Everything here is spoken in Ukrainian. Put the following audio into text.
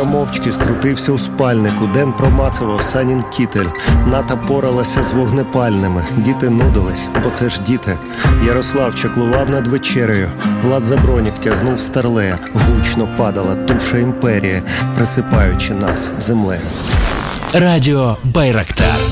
Юра мовчки скрутився у спальнику. Ден промацував Санін кітель. Ната поралася з вогнепальними. Діти нудились, бо це ж діти. Ярослав чаклував над вечерею. Влад Забронік тягнув старлея. Гучно падала туша імперії, присипаючи нас землею. Радіо Байрактар.